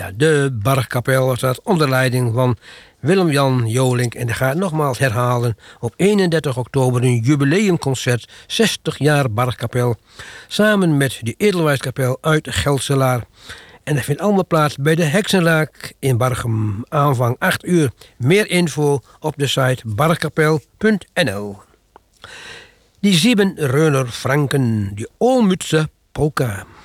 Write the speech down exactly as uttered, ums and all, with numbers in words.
Ja, de Bargkapel was dat onder leiding van Willem-Jan Jolink. En die gaat nogmaals herhalen op eenendertig oktober een jubileumconcert. zestig jaar Bargkapel. Samen met de Edelwijskapel uit Geldselaar. En dat vindt allemaal plaats bij de Heksenlaak in Barchem. Aanvang acht uur. Meer info op de site bargkapel punt n l. Die Sieben Reuner Franken, die Olmütze polka.